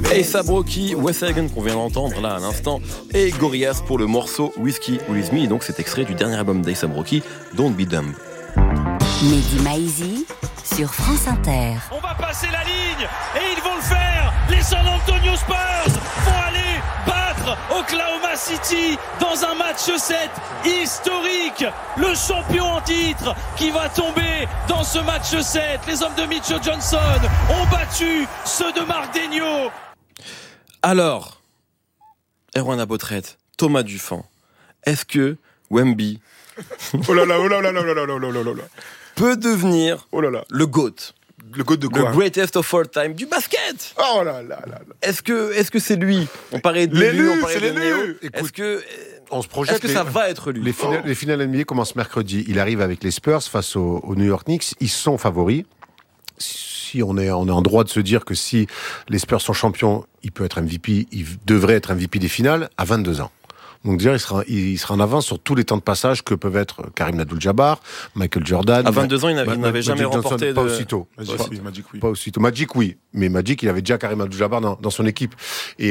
A$AP Rocky, Wes Hagen qu'on vient d'entendre là à l'instant, et Gorillaz pour le morceau Whiskey With Me. Et donc cet extrait du dernier album d'A$AP Rocky, Don't Be Dumb. Mehdi Maizi sur France Inter. On va passer la ligne et ils vont le faire. Les San Antonio Spurs vont aller battre Oklahoma City dans un match 7 historique. Le champion en titre qui va tomber dans ce match 7. Les hommes de Mitchell Johnson ont battu ceux de Marc Daigneault. Alors, Erwan Abotret, Thomas Dufan, est-ce que Wemby Oh là là, oh là là, oh là là, oh là là, oh là là. peut devenir Oh là là. le GOAT? Le GOAT de quoi? Le greatest of all time du basket. Oh là là là là. Est-ce que c'est lui? On parlait de L'élu, lui, on parlait c'est de l'élu. Néo. Écoute, Est-ce que On se projette. est-ce que ça va être lui? Les finales NBA commencent mercredi. Il arrive avec les Spurs face aux New York Knicks. Ils sont favoris. Si on est en droit de se dire que si les Spurs sont champions, il peut être MVP, il devrait être MVP des finales à 22 ans. Donc déjà, il sera en avance sur tous les temps de passage que peuvent être Karim Abdul-Jabbar, Michael Jordan. À 22 ans, il n'avait jamais Magic remporté Johnson, pas de... aussitôt. Magic, oui. Pas aussitôt. Magic, oui. Mais Magic, il avait déjà Karim Abdul-Jabbar dans son équipe. Et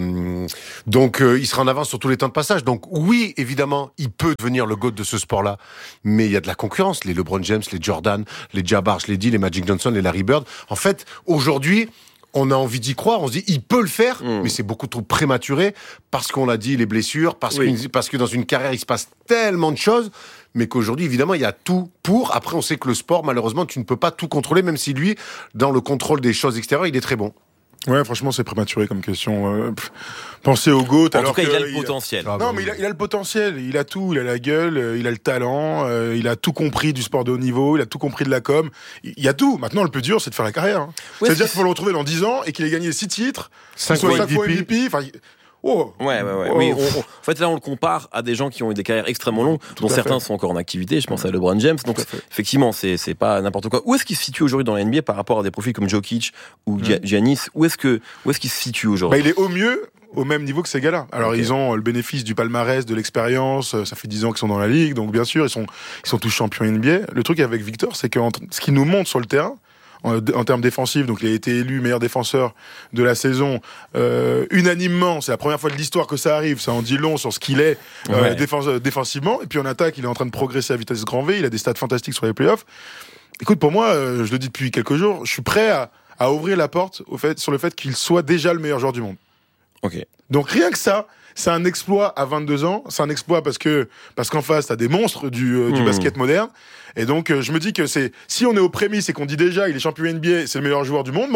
donc, il sera en avance sur tous les temps de passage. Donc, oui, évidemment, il peut devenir le GOAT de ce sport-là. Mais il y a de la concurrence. Les LeBron James, les Jordan, les Jabbar, je l'ai dit, les Magic Johnson, les Larry Bird. En fait, aujourd'hui, on a envie d'y croire, on se dit il peut le faire, mais c'est beaucoup trop prématuré parce qu'on l'a dit, les blessures, parce que dans une carrière il se passe tellement de choses, mais qu'aujourd'hui évidemment il y a tout pour. Après on sait que le sport malheureusement tu ne peux pas tout contrôler, même si lui dans le contrôle des choses extérieures il est très bon. Ouais, franchement, c'est prématuré comme question. Pensez au GOAT. En alors tout cas, que il a le potentiel. Non, mais il a le potentiel. Il a tout. Il a la gueule, il a le talent, il a tout compris du sport de haut niveau, il a tout compris de la com. Il y a tout. Maintenant, le plus dur, c'est de faire la carrière. Hein. Ouais, C'est-à-dire qu'il faut le retrouver dans 10 ans et qu'il ait gagné 6 titres, 5 qu'il soit fois 5 fois MVP. Enfin, oh. Ouais. Oh. Oui, en fait, là, on le compare à des gens qui ont eu des carrières extrêmement longues, dont certains sont encore en activité. Je pense à LeBron James. Donc, effectivement, c'est pas n'importe quoi. Où est-ce qu'il se situe aujourd'hui dans la NBA par rapport à des profils comme Jokic ou Giannis? Où est-ce qu'il se situe aujourd'hui? Il est au mieux au même niveau que ces gars-là. Alors ils ont le bénéfice du palmarès, de l'expérience, ça fait 10 ans qu'ils sont dans la ligue, donc bien sûr ils sont tous champions NBA. Le truc avec Victor, c'est que ce qu'il nous montre sur le terrain, en termes défensifs, donc il a été élu meilleur défenseur de la saison unanimement, c'est la première fois de l'histoire que ça arrive, ça en dit long sur ce qu'il est défensivement, et puis en attaque il est en train de progresser à vitesse grand V, il a des stats fantastiques sur les playoffs. Écoute, pour moi, je le dis depuis quelques jours, je suis prêt à ouvrir la porte sur le fait qu'il soit déjà le meilleur joueur du monde. Ok. Donc rien que ça, c'est un exploit à 22 ans. C'est un exploit parce qu'en face, t'as des monstres du basket moderne. Et donc, je me dis que si on est aux prémices et qu'on dit déjà, il est champion NBA, c'est le meilleur joueur du monde,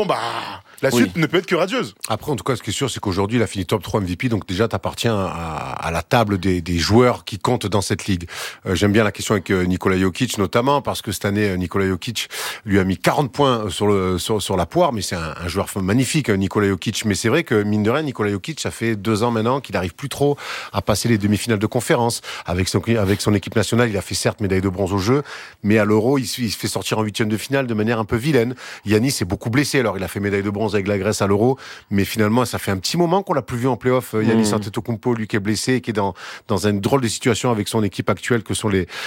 la suite ne peut être que radieuse. Après, en tout cas, ce qui est sûr, c'est qu'aujourd'hui, il a fini top 3 MVP, donc déjà, t'appartiens à la table des joueurs qui comptent dans cette ligue. J'aime bien la question avec Nikola Jokic, notamment, parce que cette année, Nikola Jokic lui a mis 40 points sur la poire, mais c'est un joueur magnifique, Nikola Jokic. Mais c'est vrai que, mine de rien, Nikola Jokic, ça fait 2 ans maintenant qu'il arrive plus trop à passer les demi-finales de conférence. Avec son équipe nationale, il a fait certes médaille de bronze au jeu, mais à l'Euro, il se fait sortir en 8e de finale de manière un peu vilaine. Giannis est beaucoup blessé, alors il a fait médaille de bronze avec la Grèce à l'Euro, mais finalement, ça fait un petit moment qu'on l'a plus vu en play-off. Giannis Antetokounmpo, lui qui est blessé et qui est dans une drôle de situation avec son équipe actuelle que sont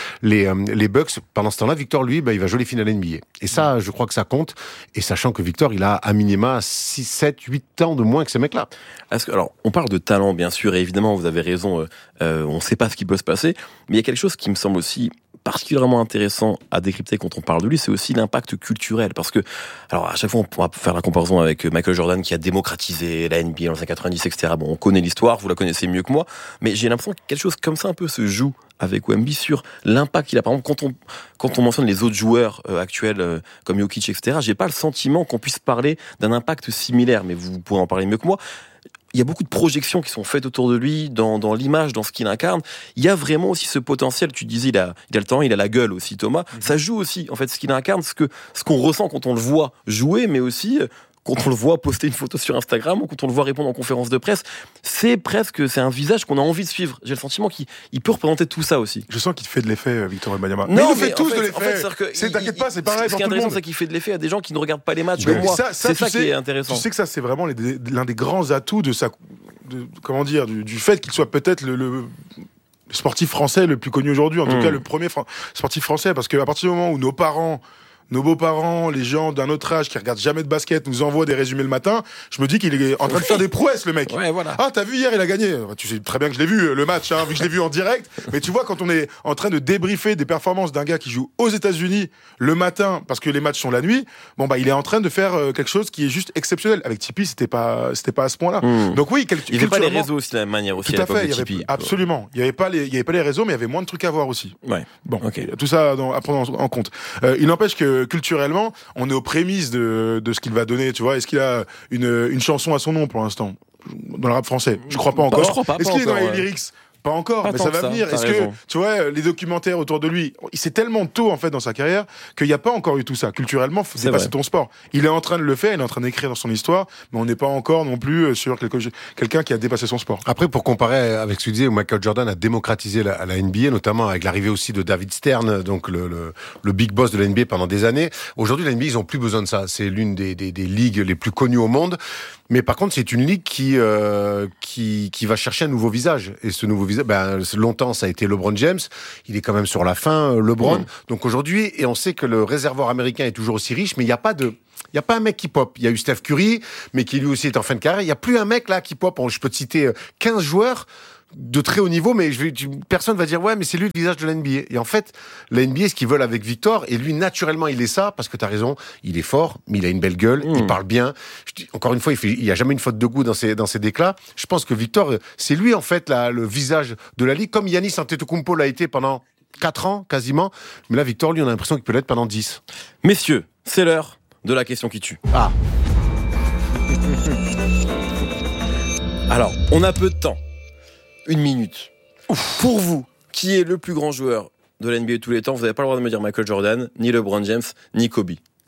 les Bucks. Pendant ce temps-là, Victor, lui, il va jouer les finales NBA. Et ça, je crois que ça compte. Et sachant que Victor, il a à minima 6, 7, 8 ans de moins que ces mecs-là. Alors, on parle de talent, bien sûr, et évidemment, vous avez raison, on ne sait pas ce qui peut se passer, mais il y a quelque chose qui me semble aussi particulièrement intéressant à décrypter quand on parle de lui, c'est aussi l'impact culturel. Parce que, alors, à chaque fois, on pourra faire la comparaison avec Michael Jordan qui a démocratisé la NBA dans les années 90, etc. Bon, on connaît l'histoire, vous la connaissez mieux que moi, mais j'ai l'impression que quelque chose comme ça un peu se joue avec Wemby sur l'impact qu'il a. Par exemple, quand on mentionne les autres joueurs actuels comme Jokic, etc., j'ai pas le sentiment qu'on puisse parler d'un impact similaire, mais vous pourrez en parler mieux que moi. Il y a beaucoup de projections qui sont faites autour de lui, dans l'image, dans ce qu'il incarne. Il y a vraiment aussi ce potentiel. Tu disais, il a le talent, il a la gueule aussi, Thomas. Ça joue aussi, en fait, ce qu'il incarne, ce qu'on ressent quand on le voit jouer, mais aussi quand on le voit poster une photo sur Instagram ou quand on le voit répondre en conférence de presse. C'est un visage qu'on a envie de suivre. J'ai le sentiment qu'il peut représenter tout ça aussi. Je sens qu'il fait de l'effet, Victor Wembanyama. Non, mais il fait tous de l'effet. T'inquiète pas, c'est pareil pour tout le monde. Ce qui est intéressant, c'est qu'il fait de l'effet à des gens qui ne regardent pas les matchs comme moi. C'est ça qui est intéressant. Tu sais que ça, c'est vraiment l'un des grands atouts du fait qu'il soit peut-être le sportif français le plus connu aujourd'hui, en tout cas le premier sportif français, parce qu'à partir du moment où nos parents nos beaux-parents, les gens d'un autre âge qui regardent jamais de basket nous envoient des résumés le matin, je me dis qu'il est en train de faire des prouesses, le mec. Ouais, voilà. Ah, t'as vu hier, il a gagné. Tu sais très bien que je l'ai vu, le match, vu que je l'ai vu en direct. Mais tu vois, quand on est en train de débriefer des performances d'un gars qui joue aux États-Unis le matin, parce que les matchs sont la nuit, il est en train de faire quelque chose qui est juste exceptionnel. Avec Tipeee, c'était pas à ce point-là. Donc oui, il n'y avait pas les réseaux aussi de la même manière aussi. Tout à fait, absolument. Il n'y avait pas les réseaux, mais il y avait moins de trucs à voir aussi. Ouais. Bon, tout ça à prendre en compte. Il n'empêche que culturellement, on est aux prémices de ce qu'il va donner. Tu vois, est-ce qu'il a une chanson à son nom pour l'instant dans le rap français? Je crois pas encore. Je crois pas. Est-ce qu'il est dans les lyrics? Pas encore, mais ça va venir. Est-ce que, tu vois, les documentaires autour de lui, c'est tellement tôt, en fait, dans sa carrière, qu'il n'y a pas encore eu tout ça. Culturellement, faut dépasser ton sport. Il est en train de le faire, il est en train d'écrire dans son histoire, mais on n'est pas encore non plus sur quelqu'un qui a dépassé son sport. Après, pour comparer avec ce que tu disais, Michael Jordan a démocratisé la NBA, notamment avec l'arrivée aussi de David Stern, donc le big boss de la NBA pendant des années. Aujourd'hui, la NBA, ils ont plus besoin de ça. C'est l'une des ligues les plus connues au monde. Mais par contre, c'est une ligue qui va chercher un nouveau visage. Et ce nouveau visage, longtemps, ça a été LeBron James. Il est quand même sur la fin, LeBron. Donc aujourd'hui, et on sait que le réservoir américain est toujours aussi riche, mais il n'y a pas un mec qui pop. Il y a eu Steph Curry, mais qui lui aussi est en fin de carrière. Il n'y a plus un mec là qui pop. Je peux te citer 15 joueurs de très haut niveau, mais personne va dire ouais, mais c'est lui le visage de la NBA. Et en fait, la NBA, ce qu'ils veulent avec Victor, et lui naturellement il est ça, parce que t'as raison, il est fort, mais il a une belle gueule, il parle bien. Encore une fois, il y a jamais une faute de goût dans ses déclats. Je pense que Victor, c'est lui en fait le visage de la ligue, comme Giannis Antetokounmpo l'a été pendant 4 ans quasiment. Mais là, Victor, lui, on a l'impression qu'il peut l'être pendant 10. Messieurs, c'est l'heure de la question qui tue. Ah. Alors, on a peu de temps. 1 minute. Pour vous, qui est le plus grand joueur de la NBA de tous les temps? Vous n'avez pas le droit de me dire Michael Jordan, ni LeBron James, ni Kobe.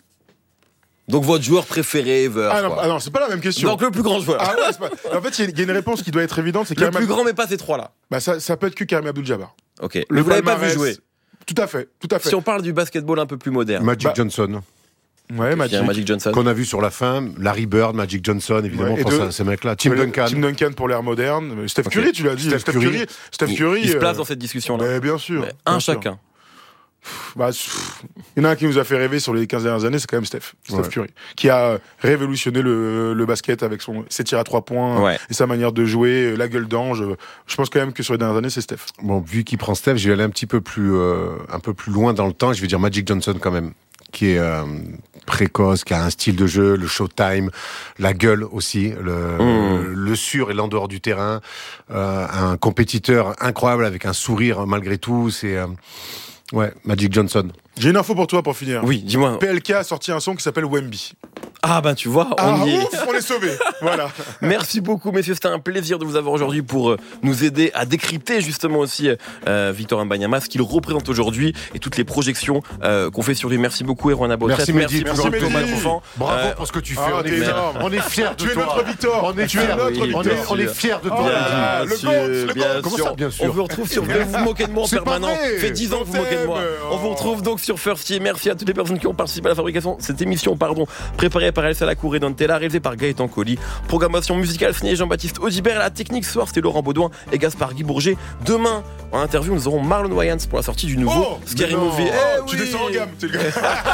Donc votre joueur préféré ever. Non, c'est pas la même question. Donc le plus grand joueur. Ah ouais, c'est pas... En fait, il y a une réponse qui doit être évidente. C'est le plus grand, mais pas ces trois-là. Ça peut être que Kareem Abdul-Jabbar. Ok. Mais vous l'avez pas vu jouer. Tout à fait. Si on parle du basketball un peu plus moderne. Magic Johnson. Ouais, Magic Johnson. Qu'on a vu sur la fin, Larry Bird, Magic Johnson, évidemment, ces mecs-là. Tim Duncan pour l'ère moderne. Steph Curry, tu l'as dit. Steph Curry. Il se place dans cette discussion-là. Mais bien sûr. Un chacun. Il y en a un qui nous a fait rêver sur les 15 dernières années, c'est quand même Steph Curry, qui a révolutionné le basket avec ses tirs à 3 points et sa manière de jouer, la gueule d'ange. Je pense quand même que sur les dernières années, c'est Steph. Bon, vu qu'il prend Steph, je vais aller un peu plus loin dans le temps, et je vais dire Magic Johnson quand même, qui est précoce, qui a un style de jeu, le showtime, la gueule aussi, le sur et l'en-dehors du terrain, un compétiteur incroyable avec un sourire malgré tout. C'est Magic Johnson. J'ai une info pour toi pour finir. Oui, dis-moi. PLK a sorti un son qui s'appelle Wemby. Ah ben tu vois, on y est. On est sauvés. Voilà. Merci beaucoup messieurs, c'était un plaisir de vous avoir aujourd'hui pour nous aider à décrypter justement aussi Victor Wembanyama, ce qu'il représente aujourd'hui et toutes les projections qu'on fait sur lui. Merci beaucoup Erwan Abotret. Merci Mehdi. Merci Bravo pour ce que tu fais. On est fiers de toi. Tu es notre Victor. On est fiers de toi. Comment ça, bien sûr. On vous retrouve sur Vous vous moquez de moi en permanence. Fait 10 ans que vous vous moquez de moi. On vous retrouve donc sur Firstier. Merci à toutes les personnes qui ont participé à la fabrication de cette émission, préparée par Elsa Lacour et Dantella, réalisée par Gaëtan Colli. Programmation musicale signée Jean-Baptiste Audibert. La technique ce soir, c'était Laurent Baudouin et Gaspard Guy Bourget. Demain, en interview, nous aurons Marlon Wayans pour la sortie du nouveau Scary Movie. Tu descends en gamme, c'est le gars.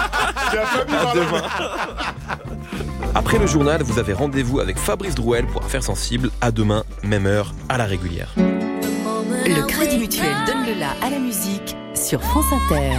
Demain. Après le journal, vous avez rendez-vous avec Fabrice Drouel pour Affaires sensibles. À demain, même heure, à la régulière. Le Crédit Mutuel donne le la à la musique sur France Inter.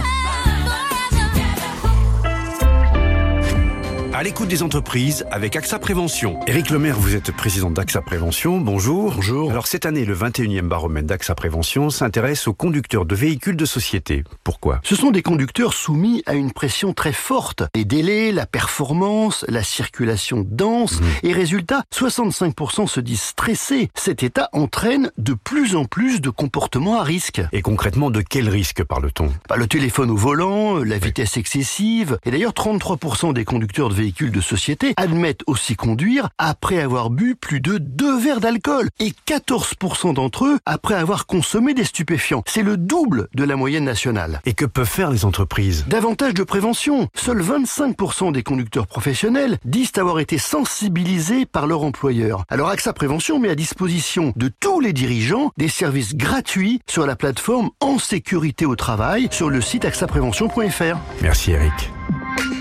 À l'écoute des entreprises avec AXA Prévention. Éric Lemaire, vous êtes président d'AXA Prévention. Bonjour. Bonjour. Alors cette année, le 21e baromètre d'AXA Prévention s'intéresse aux conducteurs de véhicules de société. Pourquoi ? Ce sont des conducteurs soumis à une pression très forte. Les délais, la performance, la circulation dense. Et résultat, 65% se disent stressés. Cet état entraîne de plus en plus de comportements à risque. Et concrètement, de quel risque parle-t-on ? Le téléphone au volant, la vitesse excessive. Et d'ailleurs, 33% des conducteurs de véhicules de société admettent aussi conduire après avoir bu plus de 2 verres d'alcool et 14% d'entre eux après avoir consommé des stupéfiants. C'est le double de la moyenne nationale. Et que peuvent faire les entreprises ? Davantage de prévention. Seuls 25% des conducteurs professionnels disent avoir été sensibilisés par leur employeur. Alors AXA Prévention met à disposition de tous les dirigeants des services gratuits sur la plateforme En Sécurité au Travail sur le site axaprévention.fr. Merci Eric.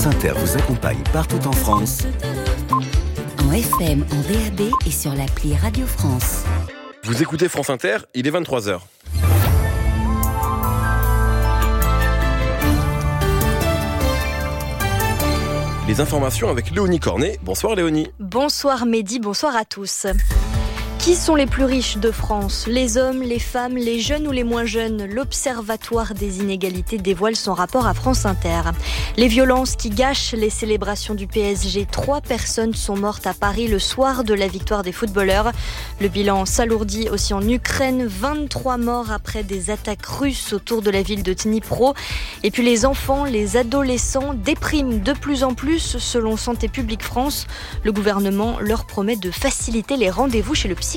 France Inter vous accompagne partout en France. En FM, en DAB et sur l'appli Radio France. Vous écoutez France Inter, il est 23h. Les informations avec Léonie Cornet. Bonsoir Léonie. Bonsoir Mehdi, bonsoir à tous. Qui sont les plus riches de France ? Les hommes, les femmes, les jeunes ou les moins jeunes ? L'Observatoire des inégalités dévoile son rapport à France Inter. Les violences qui gâchent les célébrations du PSG. 3 personnes sont mortes à Paris le soir de la victoire des footballeurs. Le bilan s'alourdit aussi en Ukraine. 23 morts après des attaques russes autour de la ville de Dnipro. Et puis les enfants, les adolescents dépriment de plus en plus selon Santé publique France. Le gouvernement leur promet de faciliter les rendez-vous chez le psychologue.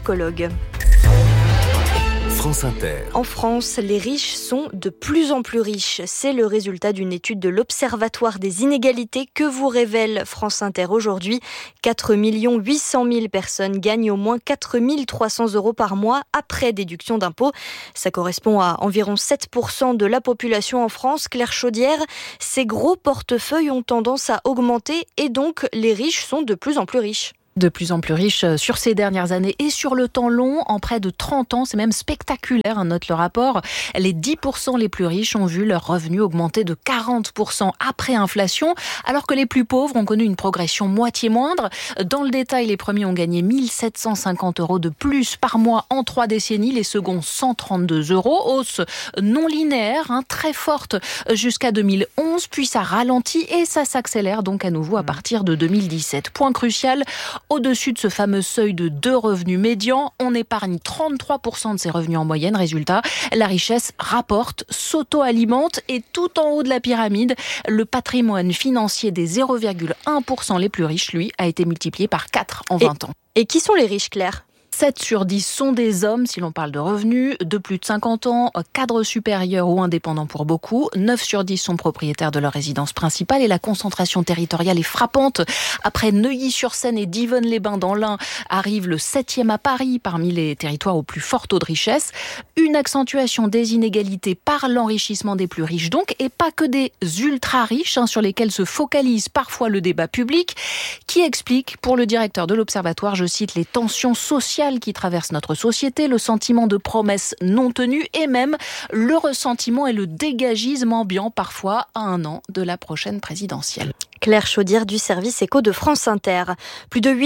France Inter. En France, les riches sont de plus en plus riches. C'est le résultat d'une étude de l'Observatoire des inégalités que vous révèle France Inter aujourd'hui. 4 800 000 personnes gagnent au moins 4 300 € par mois après déduction d'impôts. Ça correspond à environ 7% de la population en France. Claire Chaudière, ces gros portefeuilles ont tendance à augmenter et donc les riches sont de plus en plus riches. De plus en plus riches sur ces dernières années et sur le temps long, en près de 30 ans, c'est même spectaculaire, note le rapport. Les 10% les plus riches ont vu leurs revenus augmenter de 40% après inflation, alors que les plus pauvres ont connu une progression moitié moindre. Dans le détail, les premiers ont gagné 1 750 € de plus par mois en 3 décennies, les seconds 132 €, hausse non linéaire, très forte jusqu'à 2011, puis ça ralentit et ça s'accélère donc à nouveau à partir de 2017. Point crucial, au-dessus de ce fameux seuil de 2 revenus médians, on épargne 33% de ses revenus en moyenne. Résultat, la richesse rapporte, s'auto-alimente et tout en haut de la pyramide, le patrimoine financier des 0,1% les plus riches, lui, a été multiplié par 4 en 20 ans. Et qui sont les riches, Claire ? 7 sur 10 sont des hommes, si l'on parle de revenus, de plus de 50 ans, cadres supérieurs ou indépendants pour beaucoup. 9 sur 10 sont propriétaires de leur résidence principale et la concentration territoriale est frappante. Après Neuilly-sur-Seine et Divonne-les-Bains dans l'Ain, arrive le 7e à Paris parmi les territoires au plus fort taux de richesse. Une accentuation des inégalités par l'enrichissement des plus riches donc, et pas que des ultra-riches sur lesquels se focalise parfois le débat public, qui explique, pour le directeur de l'Observatoire, je cite, les tensions sociales qui traverse notre société, le sentiment de promesses non tenues et même le ressentiment et le dégagisme ambiant parfois à 1 an de la prochaine présidentielle. Claire Chaudière du service éco de France Inter. Plus de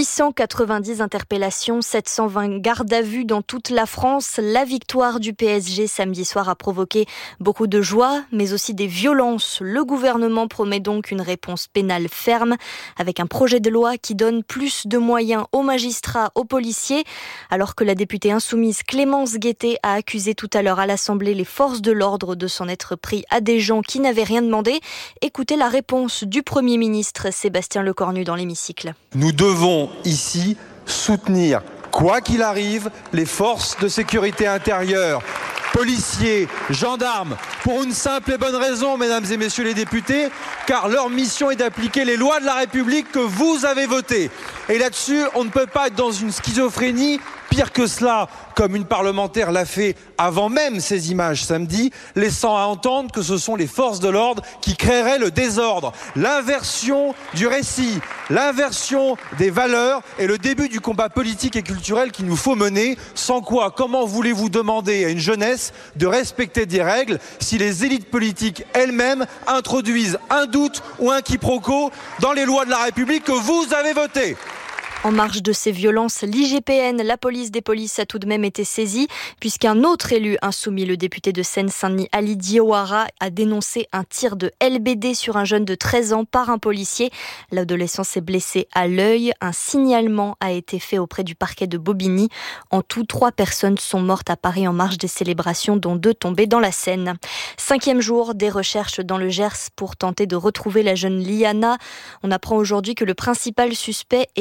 890 interpellations, 720 gardes à vue dans toute la France. La victoire du PSG samedi soir a provoqué beaucoup de joie, mais aussi des violences. Le gouvernement promet donc une réponse pénale ferme, avec un projet de loi qui donne plus de moyens aux magistrats, aux policiers, alors que la députée insoumise Clémence Guettet a accusé tout à l'heure à l'Assemblée les forces de l'ordre de s'en être pris à des gens qui n'avaient rien demandé. Écoutez la réponse du Premier ministre Sébastien Lecornu dans l'hémicycle. Nous devons ici soutenir, quoi qu'il arrive, les forces de sécurité intérieure, policiers, gendarmes, pour une simple et bonne raison, mesdames et messieurs les députés, car leur mission est d'appliquer les lois de la République que vous avez votées. Et là-dessus, on ne peut pas être dans une schizophrénie. Pire que cela, comme une parlementaire l'a fait avant même ces images samedi, laissant à entendre que ce sont les forces de l'ordre qui créeraient le désordre. L'inversion du récit, l'inversion des valeurs est le début du combat politique et culturel qu'il nous faut mener. Sans quoi, comment voulez-vous demander à une jeunesse de respecter des règles si les élites politiques elles-mêmes introduisent un doute ou un quiproquo dans les lois de la République que vous avez votées ? En marge de ces violences, l'IGPN, la police des polices, a tout de même été saisie, puisqu'un autre élu insoumis, le député de Seine-Saint-Denis, Ali Diawara, a dénoncé un tir de LBD sur un jeune de 13 ans par un policier. L'adolescent s'est blessé à l'œil. Un signalement a été fait auprès du parquet de Bobigny. En tout, 3 personnes sont mortes à Paris en marge des célébrations, dont 2 tombées dans la Seine. 5e jour des recherches dans le Gers pour tenter de retrouver la jeune Liana. On apprend aujourd'hui que le principal suspect est déjà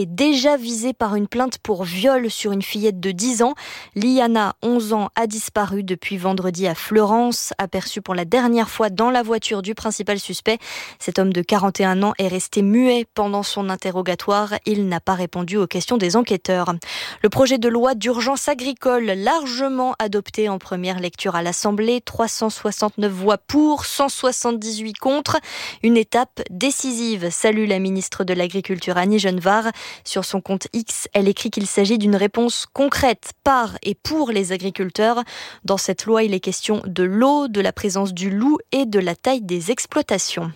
déjà visée par une plainte pour viol sur une fillette de 10 ans. Liana, 11 ans, a disparu depuis vendredi à Fleurance, aperçue pour la dernière fois dans la voiture du principal suspect. Cet homme de 41 ans est resté muet pendant son interrogatoire. Il n'a pas répondu aux questions des enquêteurs. Le projet de loi d'urgence agricole, largement adopté en première lecture à l'Assemblée, 369 voix pour, 178 contre. Une étape décisive, salue la ministre de l'Agriculture Annie Genevard. Sur son compte X, elle écrit qu'il s'agit d'une réponse concrète par et pour les agriculteurs. Dans cette loi, il est question de l'eau, de la présence du loup et de la taille des exploitations.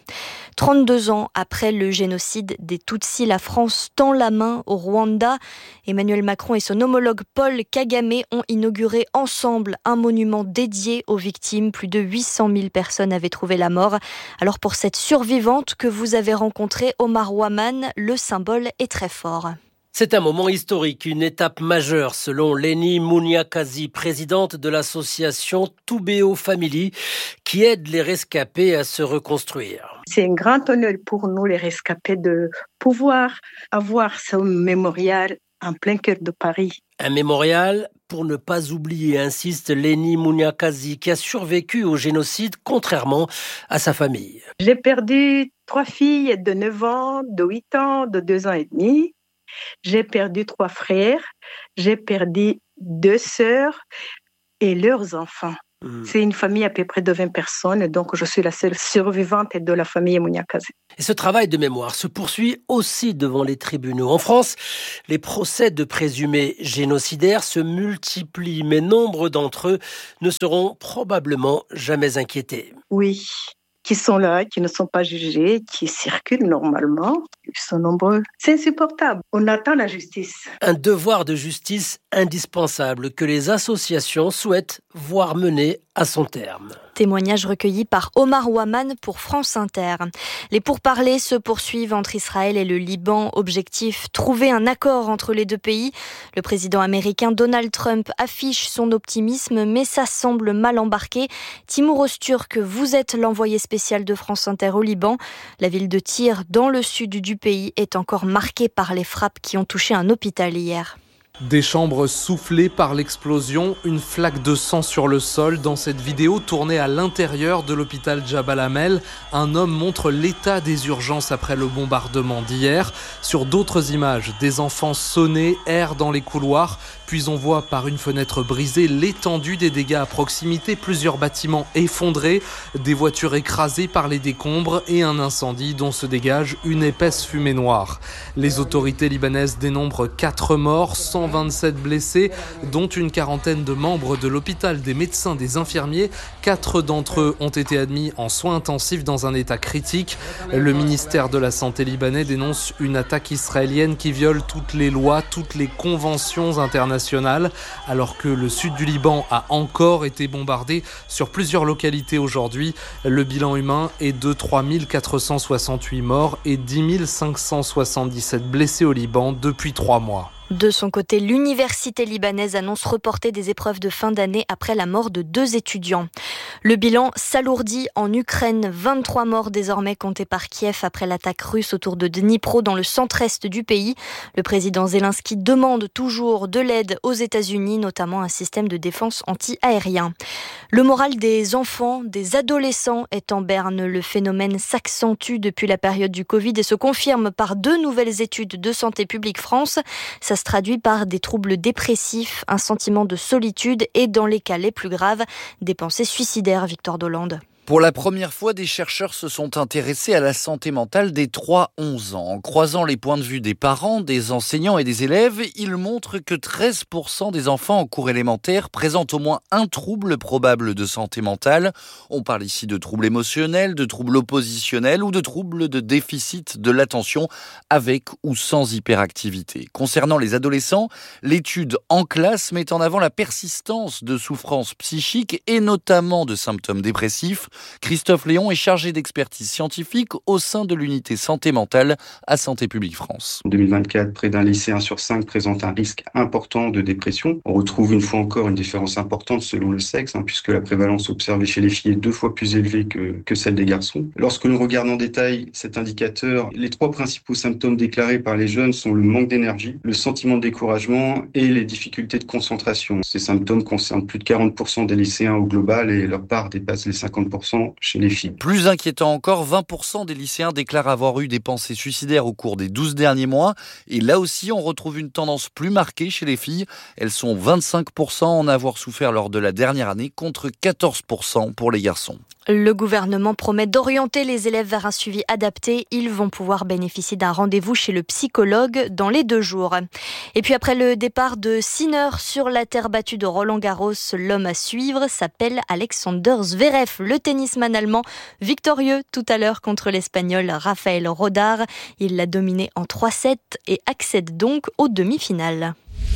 32 ans après le génocide des Tutsis, la France tend la main au Rwanda. Emmanuel Macron et son homologue Paul Kagame ont inauguré ensemble un monument dédié aux victimes. Plus de 800 000 personnes avaient trouvé la mort. Alors pour cette survivante que vous avez rencontrée, Omar Waman, le symbole est très fort. C'est un moment historique, une étape majeure selon Leni Munyakazi, présidente de l'association Toubeo Family, qui aide les rescapés à se reconstruire. C'est un grand honneur pour nous, les rescapés, de pouvoir avoir ce mémorial en plein cœur de Paris. Un mémorial pour ne pas oublier, insiste Leni Munyakazi, qui a survécu au génocide contrairement à sa famille. J'ai perdu 3 filles de 9 ans, de 8 ans, de 2 ans et demi. J'ai perdu 3 frères, j'ai perdu 2 sœurs et leurs enfants. C'est une famille à peu près de 20 personnes, donc je suis la seule survivante de la famille Munyakazi. Et ce travail de mémoire se poursuit aussi devant les tribunaux. En France, les procès de présumés génocidaires se multiplient, mais nombre d'entre eux ne seront probablement jamais inquiétés. Oui, qui sont là, qui ne sont pas jugés, qui circulent normalement. Ils sont nombreux. C'est insupportable. On attend la justice. Un devoir de justice indispensable que les associations souhaitent voir mener à son terme. Témoignage recueilli par Omar Waman pour France Inter. Les pourparlers se poursuivent entre Israël et le Liban. Objectif, trouver un accord entre les deux pays. Le président américain Donald Trump affiche son optimisme, mais ça semble mal embarqué. Timour Öztürk, vous êtes l'envoyé spécial de France Inter au Liban. La ville de Tyr, dans le sud du pays, est encore marquée par les frappes qui ont touché un hôpital hier. Des chambres soufflées par l'explosion, une flaque de sang sur le sol. Dans cette vidéo tournée à l'intérieur de l'hôpital Jabal Amel, un homme montre l'état des urgences après le bombardement d'hier. Sur d'autres images, des enfants sonnés errent dans les couloirs. Puis on voit par une fenêtre brisée l'étendue des dégâts à proximité, plusieurs bâtiments effondrés, des voitures écrasées par les décombres et un incendie dont se dégage une épaisse fumée noire. Les autorités libanaises dénombrent 4 morts, 127 blessés, dont une quarantaine de membres de l'hôpital, des médecins, des infirmiers. 4 d'entre eux ont été admis en soins intensifs dans un état critique. Le ministère de la Santé libanais dénonce une attaque israélienne qui viole toutes les lois, toutes les conventions internationales, alors que le sud du Liban a encore été bombardé sur plusieurs localités aujourd'hui. Le bilan humain est de 3 468 morts et 10 577 blessés au Liban depuis 3 mois. De son côté, l'université libanaise annonce reporter des épreuves de fin d'année après la mort de 2 étudiants. Le bilan s'alourdit en Ukraine. 23 morts désormais comptés par Kiev après l'attaque russe autour de Dnipro dans le centre-est du pays. Le président Zelensky demande toujours de l'aide aux États-Unis, notamment un système de défense anti-aérien. Le moral des enfants, des adolescents est en berne. Le phénomène s'accentue depuis la période du Covid et se confirme par 2 nouvelles études de Santé publique France. Ça se traduit par des troubles dépressifs, un sentiment de solitude et, dans les cas les plus graves, des pensées suicidaires. Victor Dolande. Pour la première fois, des chercheurs se sont intéressés à la santé mentale des 3-11 ans. En croisant les points de vue des parents, des enseignants et des élèves, ils montrent que 13% des enfants en cours élémentaire présentent au moins un trouble probable de santé mentale. On parle ici de troubles émotionnels, de troubles oppositionnels ou de troubles de déficit de l'attention avec ou sans hyperactivité. Concernant les adolescents, l'étude en classe met en avant la persistance de souffrances psychiques et notamment de symptômes dépressifs. Christophe Léon est chargé d'expertise scientifique au sein de l'unité santé mentale à Santé publique France. En 2024, près d'un lycéen sur 5 présente un risque important de dépression. On retrouve une fois encore une différence importante selon le sexe, puisque la prévalence observée chez les filles est 2 fois plus élevée que celle des garçons. Lorsque nous regardons en détail cet indicateur, les 3 principaux symptômes déclarés par les jeunes sont le manque d'énergie, le sentiment de découragement et les difficultés de concentration. Ces symptômes concernent plus de 40% des lycéens au global et leur part dépasse les 50% chez les filles. Plus inquiétant encore, 20% des lycéens déclarent avoir eu des pensées suicidaires au cours des 12 derniers mois. Et là aussi, on retrouve une tendance plus marquée chez les filles. Elles sont 25% à en avoir souffert lors de la dernière année, contre 14% pour les garçons. Le gouvernement promet d'orienter les élèves vers un suivi adapté. Ils vont pouvoir bénéficier d'un rendez-vous chez le psychologue dans les 2 jours. Et puis après le départ de Sinner sur la terre battue de Roland-Garros, l'homme à suivre s'appelle Alexander Zverev, le tennisman allemand, victorieux tout à l'heure contre l'Espagnol Rafael Rodar. Il l'a dominé en 3-7 et accède donc aux demi-finales.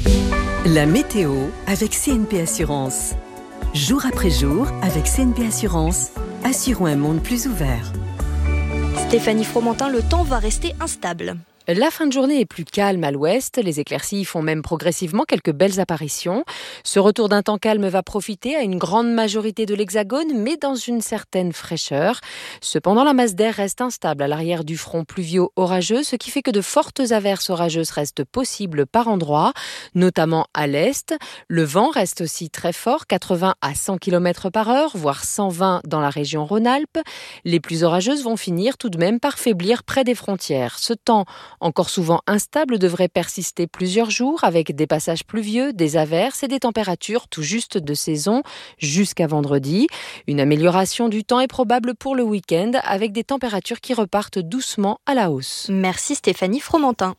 La météo avec CNP Assurance. Jour après jour, avec CNP Assurance, assurons un monde plus ouvert. Stéphanie Fromentin, le temps va rester instable. La fin de journée est plus calme à l'ouest. Les éclaircies font même progressivement quelques belles apparitions. Ce retour d'un temps calme va profiter à une grande majorité de l'Hexagone, mais dans une certaine fraîcheur. Cependant, la masse d'air reste instable à l'arrière du front pluvio-orageux, ce qui fait que de fortes averses orageuses restent possibles par endroits, notamment à l'est. Le vent reste aussi très fort, 80 à 100 km/h, voire 120 dans la région Rhône-Alpes. Les pluies orageuses vont finir tout de même par faiblir près des frontières. Ce temps encore souvent instable devrait persister plusieurs jours avec des passages pluvieux, des averses et des températures tout juste de saison jusqu'à vendredi. Une amélioration du temps est probable pour le week-end avec des températures qui repartent doucement à la hausse. Merci Stéphanie Fromentin.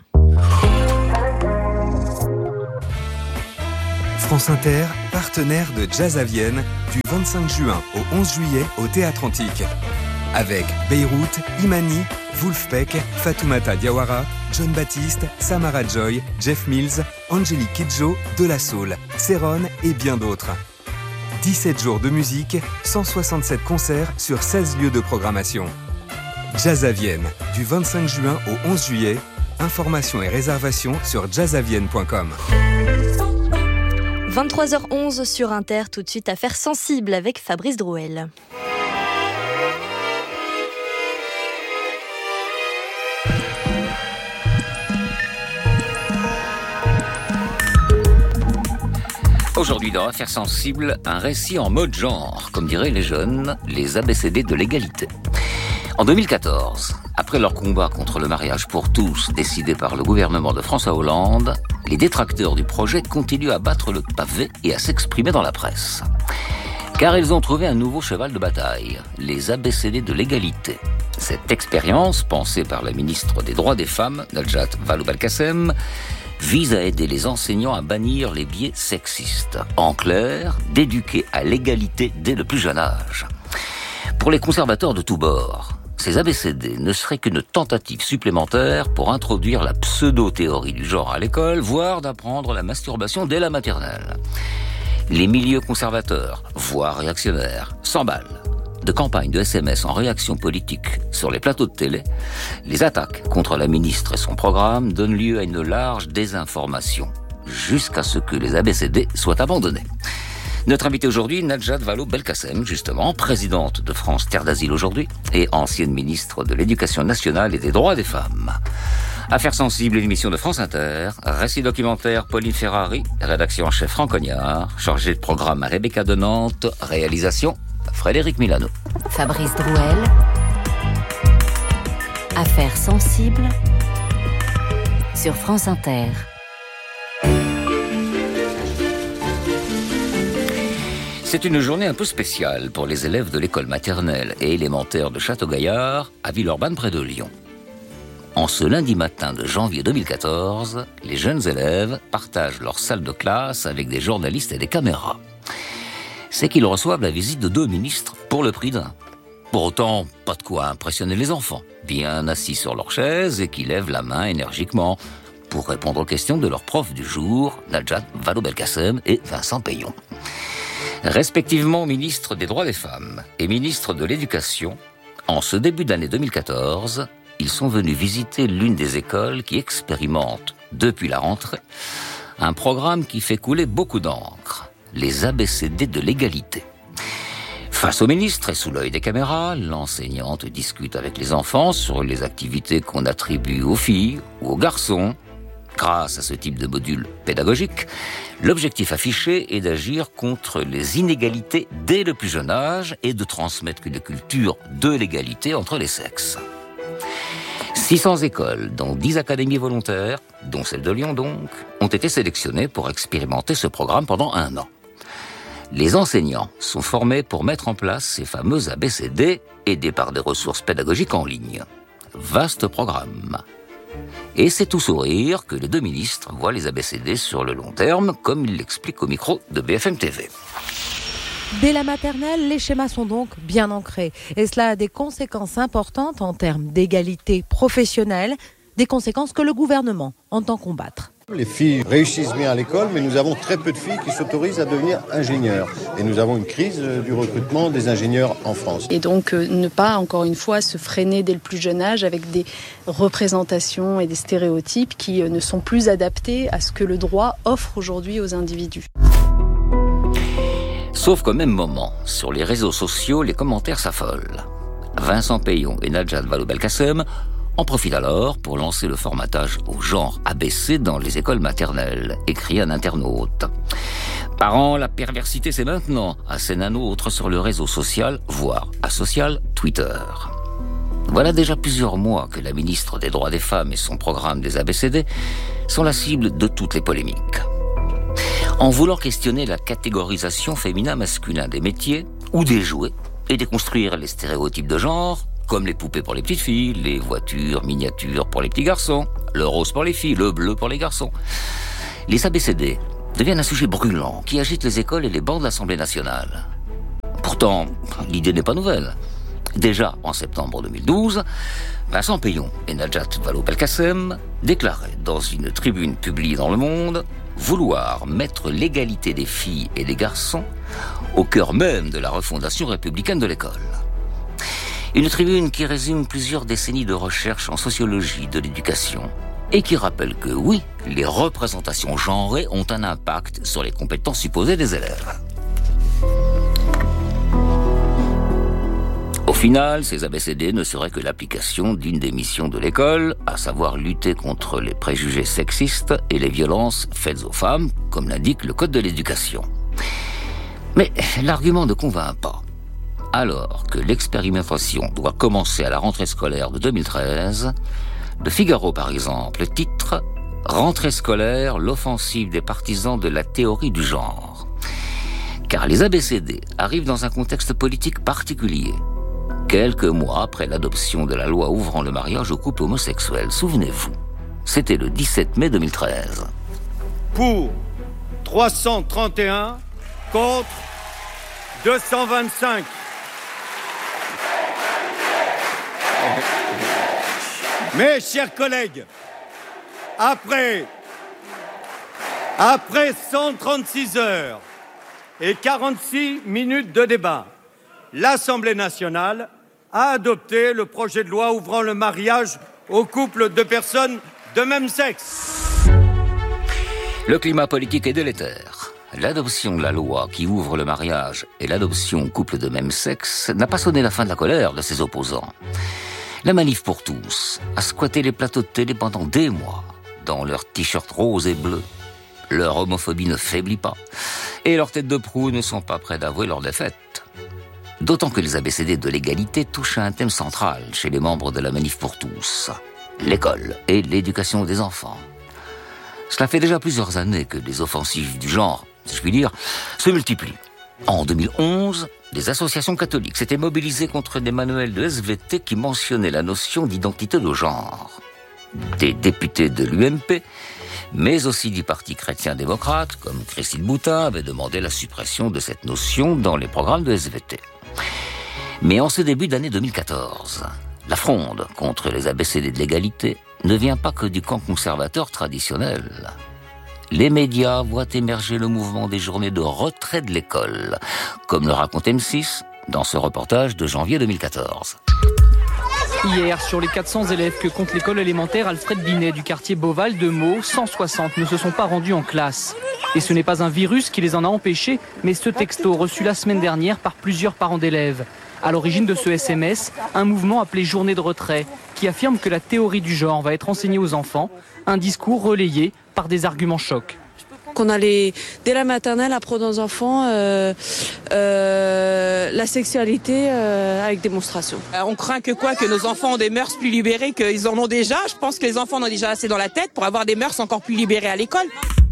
France Inter, partenaire de Jazz à Vienne, du 25 juin au 11 juillet au Théâtre Antique. Avec Beyrouth, Imani, Wolfpack, Fatoumata Diawara, John Baptiste, Samara Joy, Jeff Mills, Angélique Kidjo, De La Soul, Céron et bien d'autres. 17 jours de musique, 167 concerts sur 16 lieux de programmation. Jazz à Vienne, du 25 juin au 11 juillet. Informations et réservations sur jazzavienne.com. 23h11 sur Inter, tout de suite Affaires sensibles avec Fabrice Drouel. Aujourd'hui dans Affaires sensibles, un récit en mode genre, comme diraient les jeunes, les ABCD de l'égalité. En 2014, après leur combat contre le mariage pour tous décidé par le gouvernement de François Hollande, les détracteurs du projet continuent à battre le pavé et à s'exprimer dans la presse. Car ils ont trouvé un nouveau cheval de bataille, les ABCD de l'égalité. Cette expérience, pensée par la ministre des Droits des Femmes, Najat Vallaud-Belkacem, vise à aider les enseignants à bannir les biais sexistes. En clair, d'éduquer à l'égalité dès le plus jeune âge. Pour les conservateurs de tous bords, ces ABCD ne seraient qu'une tentative supplémentaire pour introduire la pseudo-théorie du genre à l'école, voire d'apprendre la masturbation dès la maternelle. Les milieux conservateurs, voire réactionnaires, s'emballent. De campagne de SMS en réaction politique sur les plateaux de télé, les attaques contre la ministre et son programme donnent lieu à une large désinformation, jusqu'à ce que les ABCD soient abandonnés. Notre invitée aujourd'hui, Najat Vallaud-Belkacem, justement, présidente de France Terre d'Asile aujourd'hui, et ancienne ministre de l'Éducation nationale et des droits des femmes. Affaires sensibles, l'émission de France Inter, récit documentaire Pauline Ferrari, rédaction en chef Franck Cognard, chargé de programme Rebecca de Nantes, réalisation Frédéric Milano. Fabrice Drouel. Affaires sensibles sur France Inter. C'est une journée un peu spéciale pour les élèves de l'école maternelle et élémentaire de Château-Gaillard, à Villeurbanne près de Lyon. En ce lundi matin de janvier 2014, les jeunes élèves partagent leur salle de classe avec des journalistes et des caméras. C'est qu'ils reçoivent la visite de 2 ministres pour le prix d'un. Pour autant, pas de quoi impressionner les enfants, bien assis sur leur chaise et qui lèvent la main énergiquement pour répondre aux questions de leur prof du jour, Najat Vallaud-Belkacem et Vincent Payon. Respectivement ministre des droits des femmes et ministre de l'éducation, en ce début d'année 2014, ils sont venus visiter l'une des écoles qui expérimente, depuis la rentrée, un programme qui fait couler beaucoup d'encre, les ABCD de l'égalité. Face au ministre et sous l'œil des caméras, l'enseignante discute avec les enfants sur les activités qu'on attribue aux filles ou aux garçons. Grâce à ce type de module pédagogique, l'objectif affiché est d'agir contre les inégalités dès le plus jeune âge et de transmettre une culture de l'égalité entre les sexes. 600 écoles, dont 10 académies volontaires, dont celle de Lyon donc, ont été sélectionnées pour expérimenter ce programme pendant 1 an. Les enseignants sont formés pour mettre en place ces fameux ABCD, aidés par des ressources pédagogiques en ligne. Vaste programme. Et c'est tout sourire que les 2 ministres voient les ABCD sur le long terme, comme il l'explique au micro de BFM TV. Dès la maternelle, les schémas sont donc bien ancrés. Et cela a des conséquences importantes en termes d'égalité professionnelle, des conséquences que le gouvernement entend combattre. Les filles réussissent bien à l'école, mais nous avons très peu de filles qui s'autorisent à devenir ingénieurs. Et nous avons une crise du recrutement des ingénieurs en France. Et donc ne pas, encore une fois, se freiner dès le plus jeune âge avec des représentations et des stéréotypes qui ne sont plus adaptés à ce que le droit offre aujourd'hui aux individus. Sauf qu'au même moment, sur les réseaux sociaux, les commentaires s'affolent. Vincent Payon et Najat Vallaud-Belkacem en profitent alors pour lancer le formatage au genre ABC dans les écoles maternelles, écrit un internaute. Parents, la perversité c'est maintenant, assène un autre sur le réseau social, voire asocial, Twitter. Voilà déjà plusieurs mois que la ministre des Droits des Femmes et son programme des ABCD sont la cible de toutes les polémiques. En voulant questionner la catégorisation féminin-masculin des métiers ou des jouets et déconstruire les stéréotypes de genre, comme les poupées pour les petites filles, les voitures miniatures pour les petits garçons, le rose pour les filles, le bleu pour les garçons. Les ABCD deviennent un sujet brûlant qui agite les écoles et les bancs de l'Assemblée nationale. Pourtant, l'idée n'est pas nouvelle. Déjà en septembre 2012, Vincent Payon et Najat Vallaud-Belkacem déclaraient dans une tribune publiée dans Le Monde vouloir mettre l'égalité des filles et des garçons au cœur même de la refondation républicaine de l'école. Une tribune qui résume plusieurs décennies de recherche en sociologie de l'éducation et qui rappelle que oui, les représentations genrées ont un impact sur les compétences supposées des élèves. Au final, ces ABCD ne seraient que l'application d'une des missions de l'école, à savoir lutter contre les préjugés sexistes et les violences faites aux femmes, comme l'indique le Code de l'éducation. Mais l'argument ne convainc pas. Alors que l'expérimentation doit commencer à la rentrée scolaire de 2013, Le Figaro, par exemple, titre « Rentrée scolaire, l'offensive des partisans de la théorie du genre ». Car les ABCD arrivent dans un contexte politique particulier. Quelques mois après l'adoption de la loi ouvrant le mariage aux couples homosexuels, souvenez-vous, c'était le 17 mai 2013. Pour 331, contre 225. Mes chers collègues, après 136 heures et 46 minutes de débat, l'Assemblée nationale a adopté le projet de loi ouvrant le mariage aux couples de personnes de même sexe. Le climat politique est délétère. L'adoption de la loi qui ouvre le mariage et l'adoption aux couples de même sexe n'a pas sonné la fin de la colère de ses opposants. La Manif pour tous a squatté les plateaux de télé pendant des mois, dans leurs t-shirts roses et bleus. Leur homophobie ne faiblit pas, et leurs têtes de proue ne sont pas près d'avouer leur défaite. D'autant que les ABCD de l'égalité touchent à un thème central chez les membres de la Manif pour tous, l'école et l'éducation des enfants. Cela fait déjà plusieurs années que les offensives du genre, si je puis dire, se multiplient. En 2011, des associations catholiques s'étaient mobilisées contre des manuels de SVT qui mentionnaient la notion d'identité de genre. Des députés de l'UMP, mais aussi du Parti chrétien-démocrate, comme Christine Boutin, avaient demandé la suppression de cette notion dans les programmes de SVT. Mais en ce début d'année 2014, la fronde contre les ABCD de l'égalité ne vient pas que du camp conservateur traditionnel. les médias voient émerger le mouvement des journées de retrait de l'école, comme le raconte M6 dans ce reportage de janvier 2014. Hier, sur les 400 élèves que compte l'école élémentaire Alfred Binet du quartier Beauval de Meaux, 160 ne se sont pas rendus en classe. Et ce n'est pas un virus qui les en a empêchés, mais ce texto reçu la semaine dernière par plusieurs parents d'élèves. À l'origine de ce SMS, un mouvement appelé Journée de retrait, qui affirme que la théorie du genre va être enseignée aux enfants, un discours relayé par des arguments chocs. Qu'on allait, dès la maternelle, apprendre aux enfants la sexualité avec démonstration. On craint que nos enfants ont des mœurs plus libérées qu'ils en ont déjà. Je pense que les enfants en ont déjà assez dans la tête pour avoir des mœurs encore plus libérées à l'école.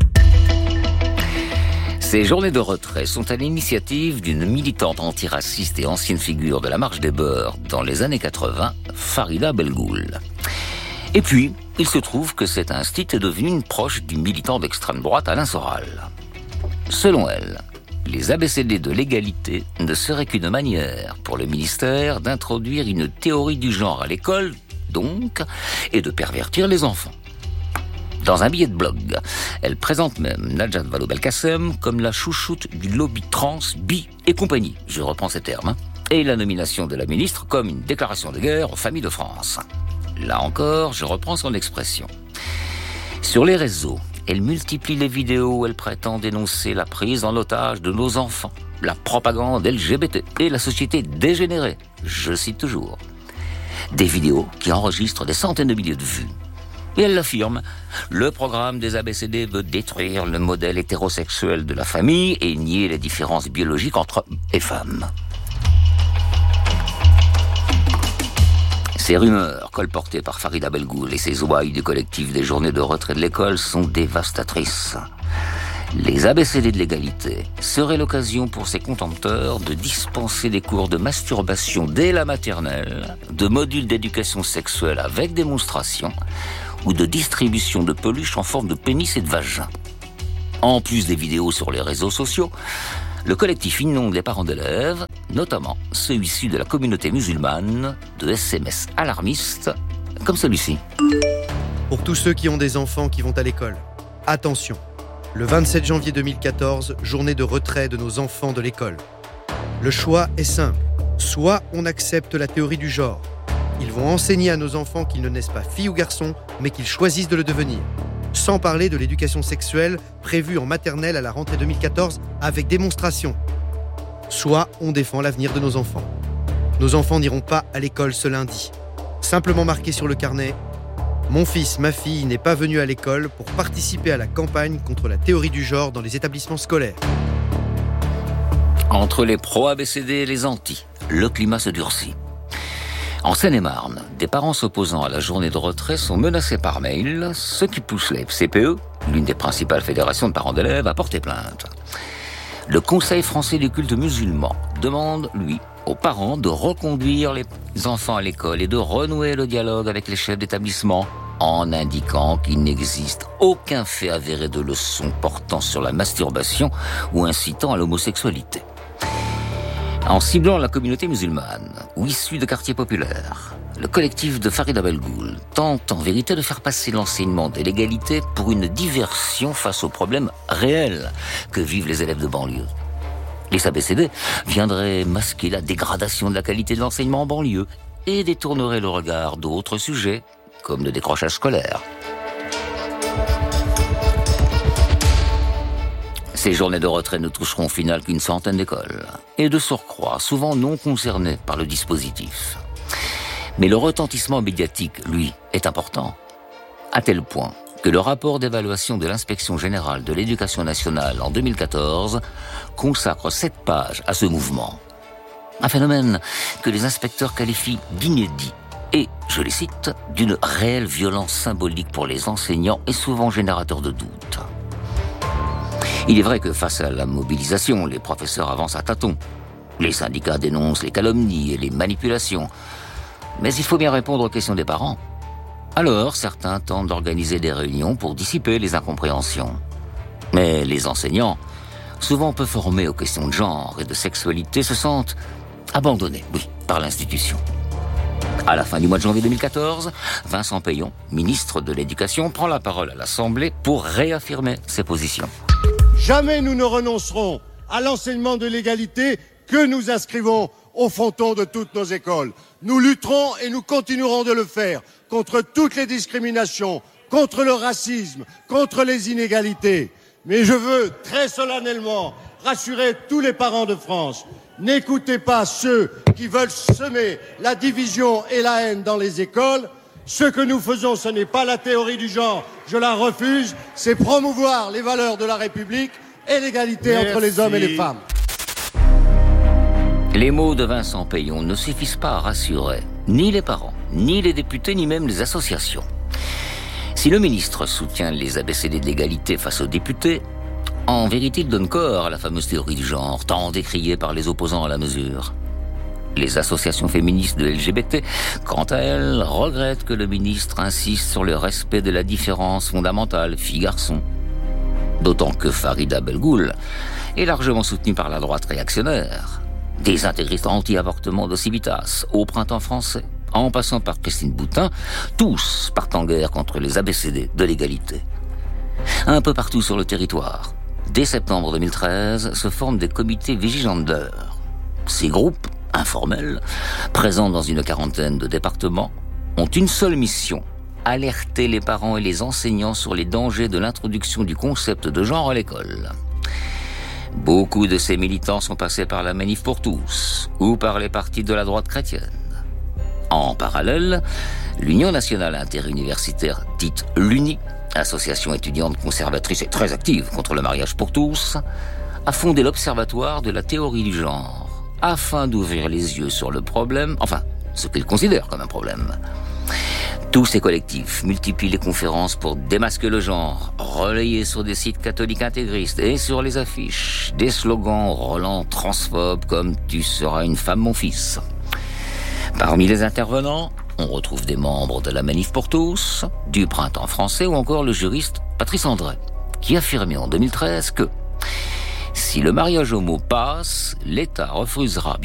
Ces journées de retrait sont à l'initiative d'une militante antiraciste et ancienne figure de la Marche des Beurs dans les années 80, Farida Belgoul. Et puis, il se trouve que cet institut est devenu une proche du militant d'extrême droite Alain Soral. Selon elle, les ABCD de l'égalité ne seraient qu'une manière pour le ministère d'introduire une théorie du genre à l'école, donc, et de pervertir les enfants. Dans un billet de blog, elle présente même Najat Vallaud-Belkacem comme la chouchoute du lobby trans, bi et compagnie, je reprends ces termes, et la nomination de la ministre comme une déclaration de guerre aux familles de France. Là encore, je reprends son expression. Sur les réseaux, elle multiplie les vidéos où elle prétend dénoncer la prise en otage de nos enfants, la propagande LGBT et la société dégénérée. Je cite toujours. Des vidéos qui enregistrent des centaines de milliers de vues. Et elle l'affirme, le programme des ABCD veut détruire le modèle hétérosexuel de la famille et nier les différences biologiques entre hommes et femmes. Ces rumeurs, colportées par Farida Belgoul et ses ouailles du collectif des journées de retrait de l'école, sont dévastatrices. Les ABCD de l'égalité seraient l'occasion pour ces contempteurs de dispenser des cours de masturbation dès la maternelle, de modules d'éducation sexuelle avec démonstration, ou de distribution de peluches en forme de pénis et de vagin. En plus des vidéos sur les réseaux sociaux, le collectif inonde les parents d'élèves, notamment ceux issus de la communauté musulmane, de SMS alarmistes comme celui-ci. Pour tous ceux qui ont des enfants qui vont à l'école, attention, le 27 janvier 2014, journée de retrait de nos enfants de l'école. Le choix est simple, soit on accepte la théorie du genre. Ils vont enseigner à nos enfants qu'ils ne naissent pas filles ou garçons, mais qu'ils choisissent de le devenir. Sans parler de l'éducation sexuelle prévue en maternelle à la rentrée 2014 avec démonstration. Soit on défend l'avenir de nos enfants. Nos enfants n'iront pas à l'école ce lundi. Simplement marqué sur le carnet, mon fils, ma fille n'est pas venu à l'école pour participer à la campagne contre la théorie du genre dans les établissements scolaires. Entre les pro-ABCD et les anti, le climat se durcit. En Seine-et-Marne, des parents s'opposant à la journée de retrait sont menacés par mail, ce qui pousse la FCPE, l'une des principales fédérations de parents d'élèves, à porter plainte. Le Conseil français du culte musulman demande, lui, aux parents de reconduire les enfants à l'école et de renouer le dialogue avec les chefs d'établissement en indiquant qu'il n'existe aucun fait avéré de leçon portant sur la masturbation ou incitant à l'homosexualité. En ciblant la communauté musulmane ou issue de quartiers populaires, le collectif de Farida Belgoul tente en vérité de faire passer l'enseignement de l'égalité pour une diversion face aux problèmes réels que vivent les élèves de banlieue. Les ABCD viendraient masquer la dégradation de la qualité de l'enseignement en banlieue et détourneraient le regard d'autres sujets, comme le décrochage scolaire. Ces journées de retrait ne toucheront au final qu'une centaine d'écoles, et de surcroît, souvent non concernées par le dispositif. Mais le retentissement médiatique, lui, est important, à tel point que le rapport d'évaluation de l'Inspection générale de l'éducation nationale en 2014 consacre 7 pages à ce mouvement. Un phénomène que les inspecteurs qualifient d'inédit et, je les cite, d'une réelle violence symbolique pour les enseignants et souvent générateur de doutes. Il est vrai que face à la mobilisation, les professeurs avancent à tâtons. Les syndicats dénoncent les calomnies et les manipulations. Mais il faut bien répondre aux questions des parents. Alors, certains tentent d'organiser des réunions pour dissiper les incompréhensions. Mais les enseignants, souvent peu formés aux questions de genre et de sexualité, se sentent abandonnés, oui, par l'institution. À la fin du mois de janvier 2014, Vincent Peillon, ministre de l'Éducation, prend la parole à l'Assemblée pour réaffirmer ses positions. Jamais nous ne renoncerons à l'enseignement de l'égalité que nous inscrivons au fronton de toutes nos écoles. Nous lutterons et nous continuerons de le faire contre toutes les discriminations, contre le racisme, contre les inégalités. Mais je veux très solennellement rassurer tous les parents de France. N'écoutez pas ceux qui veulent semer la division et la haine dans les écoles. Ce que nous faisons, ce n'est pas la théorie du genre, je la refuse, c'est promouvoir les valeurs de la République et l'égalité entre les hommes et les femmes. Les mots de Vincent Peillon ne suffisent pas à rassurer ni les parents, ni les députés, ni même les associations. Si le ministre soutient les ABCD de l'égalité face aux députés, en vérité, il donne corps à la fameuse théorie du genre, tant décriée par les opposants à la mesure. Les associations féministes de LGBT, quant à elles, regrettent que le ministre insiste sur le respect de la différence fondamentale fille-garçon. D'autant que Farida Belgoul est largement soutenue par la droite réactionnaire. Des intégristes anti-avortement de Civitas au Printemps français, en passant par Christine Boutin, tous partent en guerre contre les ABCD de l'égalité. Un peu partout sur le territoire, dès septembre 2013, se forment des comités vigilanteurs. Ces groupes, informels, présents dans une quarantaine de départements, ont une seule mission, alerter les parents et les enseignants sur les dangers de l'introduction du concept de genre à l'école. Beaucoup de ces militants sont passés par la Manif pour tous ou par les partis de la droite chrétienne. En parallèle, l'Union nationale interuniversitaire, dite l'UNI, association étudiante conservatrice et très active contre le mariage pour tous, a fondé l'Observatoire de la théorie du genre, afin d'ouvrir les yeux sur le problème, enfin, ce qu'ils considèrent comme un problème. Tous ces collectifs multiplient les conférences pour démasquer le genre, relayés sur des sites catholiques intégristes et sur les affiches, des slogans relents transphobes comme « Tu seras une femme, mon fils ». Parmi les intervenants, on retrouve des membres de la Manif pour tous, du Printemps français ou encore le juriste Patrice André, qui affirmait en 2013 que si le mariage homo passe, l'État refusera